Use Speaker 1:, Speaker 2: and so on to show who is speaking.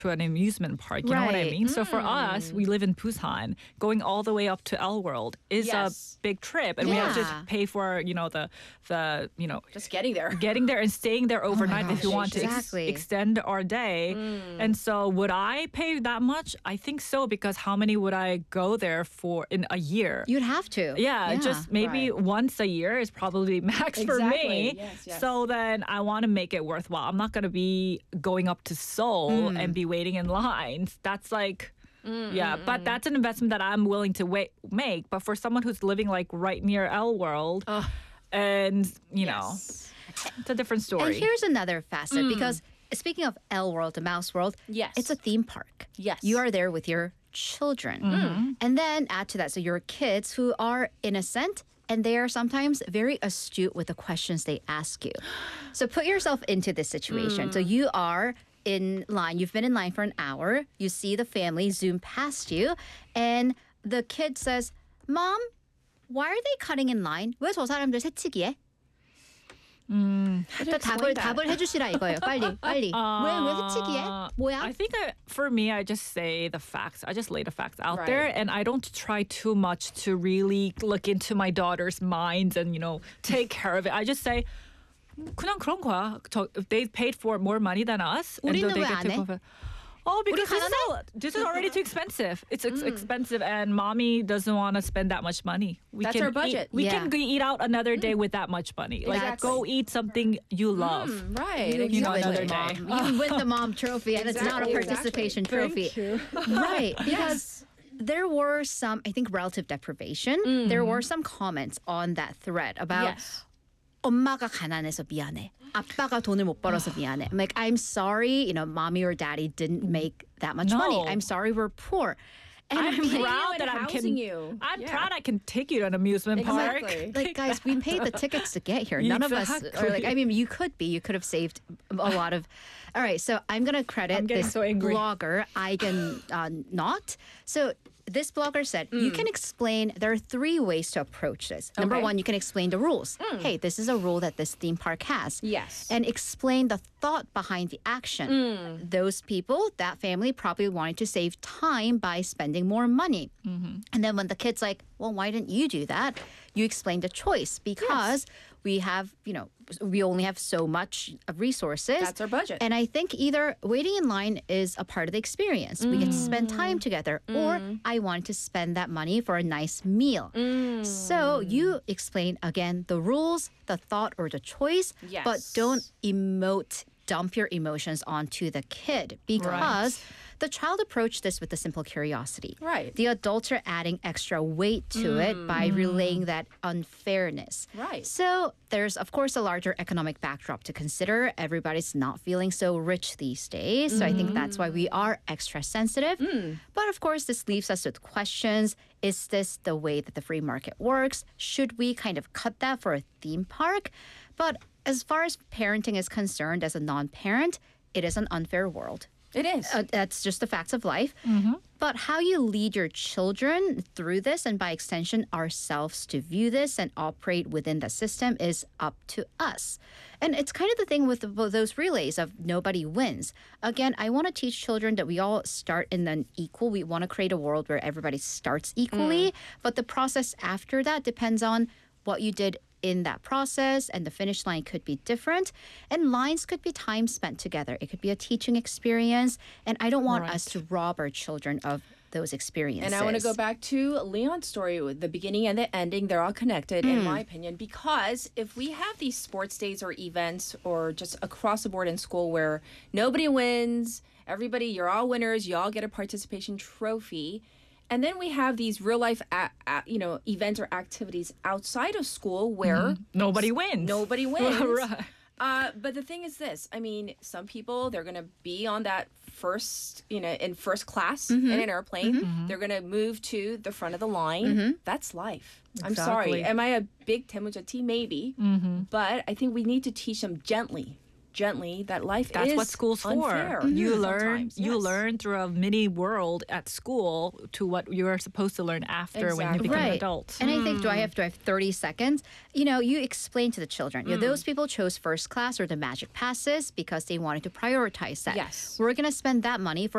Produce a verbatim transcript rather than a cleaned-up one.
Speaker 1: to an amusement park. You know what I
Speaker 2: Right.
Speaker 1: mean? So for us, we live in Busan. Going all the way up to L World is
Speaker 3: Yes.
Speaker 1: a big trip, and we have
Speaker 2: Yeah.
Speaker 1: to pay for you know the the you know
Speaker 3: Just getting there.
Speaker 1: getting there and staying there overnight if
Speaker 2: gosh,
Speaker 1: you want to ex-
Speaker 2: exactly.
Speaker 1: extend our day. And so would I pay that much? I think so, because how many would I go there for in a year?
Speaker 2: You'd have to.
Speaker 1: Yeah, just maybe
Speaker 3: right.
Speaker 1: once a year is probably max for
Speaker 3: Exactly.
Speaker 1: me.
Speaker 3: Yes, yes.
Speaker 1: So then I want to make it worthwhile. I'm not going to be going up to Seoul and be waiting in lines. That's like, yeah, but that's an investment that I'm willing to wait, make. But for someone who's living like right near L World, and you know,
Speaker 3: Yes.
Speaker 1: it's a different story.
Speaker 2: And here's another facet because speaking of L World, the Mouse World,
Speaker 3: Yes.
Speaker 2: it's a theme park.
Speaker 3: Yes.
Speaker 2: You are there with your children. And then add to that, so your kids who are innocent and they are sometimes very astute with the questions they ask you. So put yourself into this situation. So you are in line, you've been in line for an hour, you see the family zoom past you, and the kid says, Mom, why are they cutting in line? 왜 저 사람들 새치기해? 음, 답을 답을 해주시라 이거예요. 빨리 빨리. 왜왜 새치기해? 뭐야?
Speaker 1: I think I, for me, I just say the facts. I just lay the facts out
Speaker 3: Right.
Speaker 1: there, and I don't try too much to really look into my daughter's minds and you know take care of it. I just say, 그냥 그런 거야. 저, they paid for more money than us, and
Speaker 2: 우리는
Speaker 1: so they
Speaker 2: 왜
Speaker 1: get
Speaker 2: 안
Speaker 1: to
Speaker 2: 해?
Speaker 1: go for- Oh, because this is,
Speaker 2: 가난해?
Speaker 1: all, this is already too expensive. It's ex- expensive, and mommy doesn't want to spend that much money. We
Speaker 3: That's
Speaker 1: can
Speaker 3: our budget.
Speaker 1: Eat, we
Speaker 2: Yeah.
Speaker 1: can go eat out another day with that much money. Like
Speaker 2: Exactly.
Speaker 1: go eat something you love.
Speaker 3: Right.
Speaker 1: You know,
Speaker 3: exactly.
Speaker 1: another day.
Speaker 2: Mom. You win the mom trophy, and it's not a
Speaker 3: Exactly,
Speaker 2: participation
Speaker 3: exactly.
Speaker 2: trophy. Right, because there were some, I think, relative deprivation. There were some comments on that thread about
Speaker 3: Yes.
Speaker 2: 엄마가 가난해서 미안해. 아빠가 돈을 못 벌어서 미안해. I'm like, I'm sorry, you know, mommy or daddy didn't make that much money.
Speaker 1: No.
Speaker 2: I'm sorry we're poor. And
Speaker 1: I'm
Speaker 2: I'm like,
Speaker 1: proud
Speaker 3: and
Speaker 1: that I'm
Speaker 3: housing
Speaker 1: can,
Speaker 3: you.
Speaker 1: I'm
Speaker 3: Yeah.
Speaker 1: proud I can take you to an amusement park.
Speaker 3: Exactly.
Speaker 2: like, guys, we paid the tickets to get here. None of us are like, I mean, you could be. You could have saved a lot of. All right, so I'm going to credit
Speaker 1: I'm getting
Speaker 2: this
Speaker 1: so angry.
Speaker 2: blogger, Eigen uh, Not. So this blogger said, you can explain, there are three ways to approach this. Number
Speaker 3: Okay.
Speaker 2: one, you can explain the rules. Hey, this is a rule that this theme park has.
Speaker 3: Yes.
Speaker 2: And explain the thought behind the action. Those people, that family, probably wanted to save time by spending more money. And then when the kid's like, well, why didn't you do that? You explain the choice because we have, you know, we only have so much of resources.
Speaker 3: That's our budget.
Speaker 2: And I think either waiting in line is a part of the experience. We get to spend time together, or I wanted to spend that money for a nice meal. So you explain again the rules, the thought, or the choice, but
Speaker 3: Yes.
Speaker 2: don't emote, dump your emotions onto the kid because the child approached this with a simple curiosity.
Speaker 3: Right.
Speaker 2: The adults are adding extra weight to it by relaying that unfairness.
Speaker 3: Right.
Speaker 2: So there's, of course, a larger economic backdrop to consider. Everybody's not feeling so rich these days. So I think that's why we are extra sensitive. But of course, this leaves us with questions. Is this the way that the free market works? Should we kind of cut that for a theme park? But as far as parenting is concerned, as a non parent, it is an unfair world.
Speaker 3: It is.
Speaker 2: Uh, that's just the facts of life. But how you lead your children through this, and by extension, ourselves to view this and operate within the system, is up to us. And it's kind of the thing with the, those relays of nobody wins. Again, I want to teach children that we all start in an equal. We want to create a world where everybody starts equally, but the process after that depends on what you did in that process, and the finish line could be different, and lines could be time spent together. It could be a teaching experience, and I don't want us to rob our children of those experiences.
Speaker 3: And I want to go back to Leon's story with the beginning and the ending. They're all connected, in my opinion, because if we have these sports days or events or just across the board in school where nobody wins, everybody, you're all winners, you all get a participation trophy. And then we have these real life, a- a- you know, events or activities outside of school where
Speaker 1: Nobody wins.
Speaker 3: nobody wins.
Speaker 1: Right.
Speaker 3: Uh, but the thing is this, I mean, some people, they're going to be on that first, you know, in first class in an airplane. They're going to move to the front of the line. That's life. I'm sorry.
Speaker 1: Exactly.
Speaker 3: Am I a big Temuja Maybe. But I think we need to teach them gently. Gently, that life
Speaker 1: That's
Speaker 3: is
Speaker 1: what school's
Speaker 3: unfair
Speaker 1: for. You learn
Speaker 3: sometimes.
Speaker 1: you
Speaker 3: Yes.
Speaker 1: learn through a mini world at school to what you're supposed to learn after when you
Speaker 3: Exactly.
Speaker 1: become an
Speaker 2: Right.
Speaker 1: adult.
Speaker 2: And I think, do I have do I have thirty seconds? You know, you explain to the children. You know, those people chose first class or the magic passes because they wanted to prioritize that.
Speaker 3: Yes.
Speaker 2: We're going to spend that money for